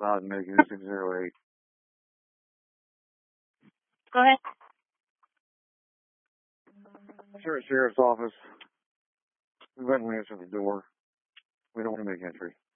Loud Mickey 608. Go ahead. Sheriff's office. We went and answered the door. We don't want to make entry.